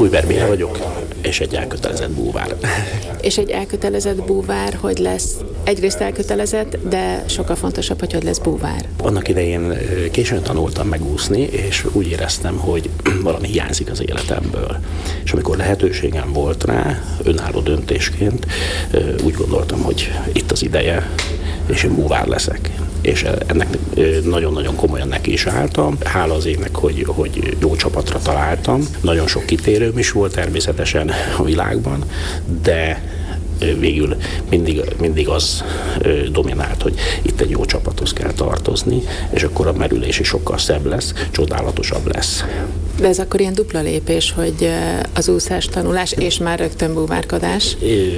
Hujber Béla vagyok, és egy elkötelezett búvár. És egy elkötelezett búvár, hogy lesz egyrészt elkötelezett, de sokkal fontosabb, hogy lesz búvár. Annak idején későn tanultam megúszni, és úgy éreztem, hogy valami hiányzik az életemből. És amikor lehetőségem volt rá, önálló döntésként, úgy gondoltam, hogy itt az ideje, és én búvár leszek. És ennek nagyon-nagyon komolyan neki is álltam. Hála az égnek, hogy jó csapatra találtam. Nagyon sok kitérőm is volt természetesen a világban, de végül mindig az dominált, hogy itt egy jó csapathoz kell tartozni, és akkor a merülés is sokkal szebb lesz, csodálatosabb lesz. De ez akkor ilyen dupla lépés, hogy az úszás tanulás és már rögtön búvárkodás?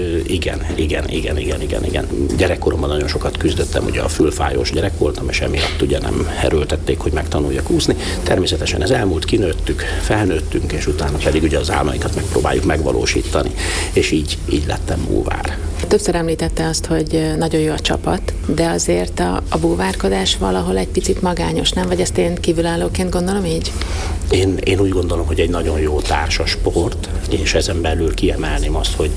Igen. Gyerekkoromban nagyon sokat küzdöttem, ugye a fülfájós gyerek voltam, és emiatt ugye nem erőltették, hogy megtanuljak úszni. Természetesen ez elmúlt, kinőttük, felnőttünk, és utána pedig ugye az álmainkat megpróbáljuk megvalósítani, és így lettem búvár. Többször említette azt, hogy nagyon jó a csapat, de azért a búvárkodás valahol egy picit magányos, nem? Vagy ezt én kívülállóként gondolom így? Én úgy gondolom, hogy egy nagyon jó társasport, és ezen belül kiemelném azt, hogy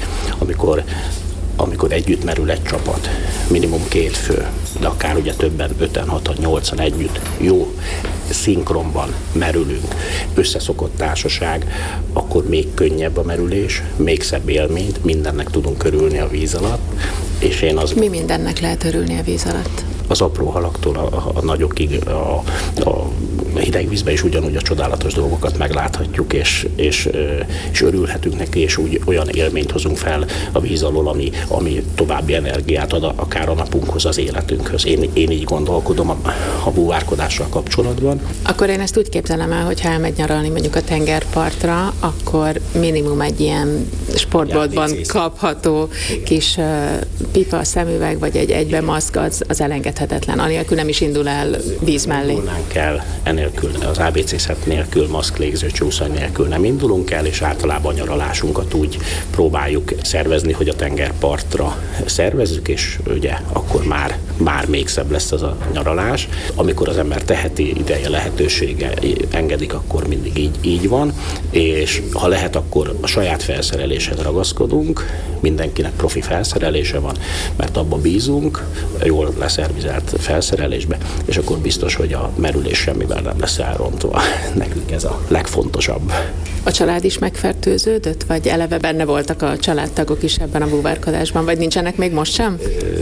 amikor együtt merül egy csapat, minimum 2 fő, de akár ugye többen, 5-en, 6-an, 8-an együtt jó szinkronban merülünk, összeszokott társaság, akkor még könnyebb a merülés, még szebb élményt, mindennek tudunk örülni a víz alatt. És Mi mindennek lehet örülni a víz alatt? Az apró halaktól a nagyokig, a hideg vízben is ugyanúgy a csodálatos dolgokat megláthatjuk, és örülhetünk neki, és úgy olyan élményt hozunk fel a víz alól, ami további energiát ad akár a napunkhoz, az életünkhöz. Én így gondolkodom a búvárkodással kapcsolatban. Akkor én ezt úgy képzelem el, hogy ha elmegy nyaralni mondjuk a tengerpartra, akkor minimum egy ilyen sportboltban kapható kis pipa, szemüveg, vagy egy egybemaszk az elengedhetetlen. Anélkül nem is indul el víz mellé. Indulnánk el, enélkül, az ABC szett nélkül, maszk, légző, csúszaj nélkül nem indulunk el, és általában a nyaralásunkat úgy próbáljuk szervezni, hogy a tengerpartra szervezzük, és ugye akkor már még szebb lesz az a nyaralás. Amikor az ember teheti, ideje, lehetősége engedik, akkor mindig így van, és ha lehet, akkor a saját felszereléshez ragaszkodunk, mindenkinek profi felszerelése van, mert abba bízunk, jól leszervizelt felszerelésbe, és akkor biztos, hogy a merülés semmivel nem lesz elrontva. Nekünk ez a legfontosabb. A család is megfertőződött, vagy eleve benne voltak a családtagok is ebben a búvárkodásban, vagy nincsenek még most sem?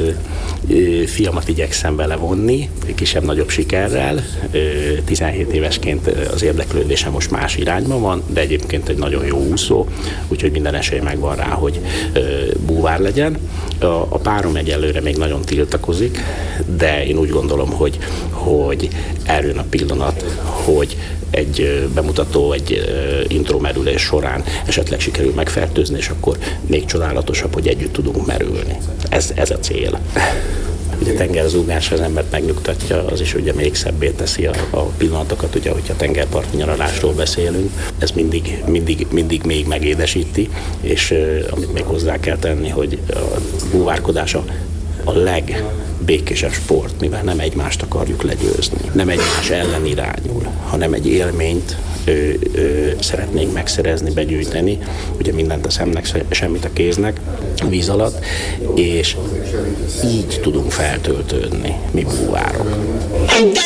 Fiamat igyekszem belevonni, kisebb-nagyobb sikerrel. 17 évesként az érdeklődése most más irányban van, de egyébként egy nagyon jó úszó, úgyhogy minden esély megvan rá, hogy búvár legyen. A párom egyelőre még nagyon tiltakozik, de én úgy gondolom, hogy eljön a pillanat, hogy egy bemutató, egy intromerülés során esetleg sikerül megfertőzni, és akkor még csodálatosabb, hogy együtt tudunk merülni. Ez a cél. Ugye a tengerzúgás az embert megnyugtatja, az is ugye még szebbé teszi a pillanatokat, ugye, hogyha tengerparti nyaralásról beszélünk. Ez mindig még megédesíti, és amit még hozzá kell tenni, hogy a búvárkodás a legbékésebb sport, mivel nem egymást akarjuk legyőzni, nem egymás ellen irányul, hanem egy élményt szeretnénk megszerezni, begyűjteni, ugye mindent a szemnek, semmit a kéznek, víz alatt, és így tudunk feltöltődni mi búvárok.